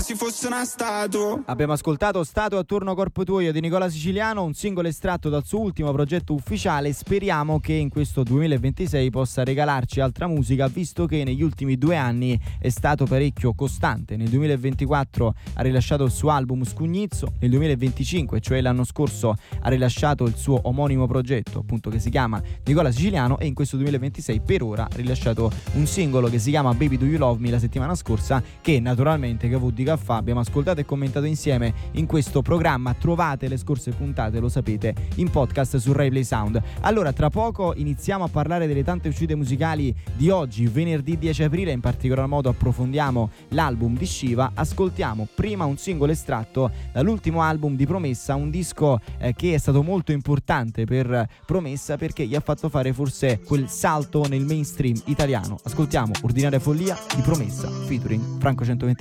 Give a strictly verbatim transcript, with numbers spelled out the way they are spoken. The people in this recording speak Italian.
si fosse una statua. Abbiamo ascoltato Stato attorno corpo tuo di Nicola Siciliano, un singolo estratto dal suo ultimo progetto ufficiale. Speriamo che in questo duemilaventisei possa regalarci altra musica, visto che negli ultimi due anni è stato parecchio costante. Nel duemilaventiquattro ha rilasciato il suo album Scugnizzo, nel duemilaventicinque, cioè l'anno scorso, ha rilasciato il suo omonimo progetto, appunto, che si chiama Nicola Siciliano, e in questo duemilaventisei per ora ha rilasciato un singolo che si chiama Baby Do You Love Me la settimana scorsa, che naturalmente K V D K F abbiamo ascoltato e commentato insieme in questo programma. Trovate le scorse puntate, lo sapete, in podcast su Rai Play Sound. Allora, tra poco iniziamo a parlare delle tante uscite musicali di oggi, venerdì dieci aprile. In particolar modo approfondiamo l'album di Shiva. Ascoltiamo prima un singolo estratto dall'ultimo album di Promessa, un disco eh, che è stato molto importante per Promessa perché gli ha fatto fare forse quel salto nel mainstream italiano. Ascoltiamo Ordinaria Follia di Promessa featuring Franco centoventi.